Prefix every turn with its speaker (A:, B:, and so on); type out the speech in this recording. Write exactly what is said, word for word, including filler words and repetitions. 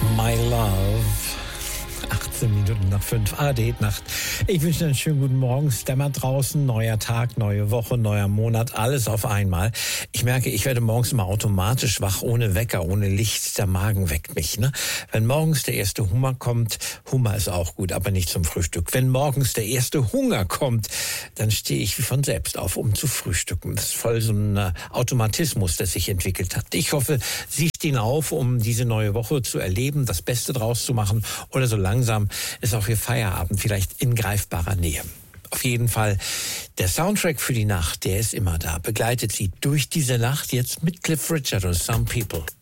A: My Love. achtzehn Minuten nach fünf. A R D-Nacht. Ich wünsche einen schönen guten Morgen. Es dämmert draußen. Neuer Tag, neue Woche, neuer Monat. Alles auf einmal. Ich merke, ich werde morgens immer automatisch wach, ohne Wecker, ohne Licht. Der Magen weckt mich. Ne? Wenn morgens der erste Hummer kommt, Hummer ist auch gut, aber nicht zum Frühstück. Wenn morgens der erste Hunger kommt, dann stehe ich wie von selbst auf, um zu frühstücken. Das ist voll so ein Automatismus, der sich entwickelt hat. Ich hoffe, Sie stehen auf, um diese neue Woche zu erleben, das Beste draus zu machen oder so langsam ist auch Ihr Feierabend vielleicht in greifbarer Nähe. Auf jeden Fall, der Soundtrack für die Nacht, der ist immer da, begleitet Sie durch diese Nacht jetzt mit Cliff Richard und Some People.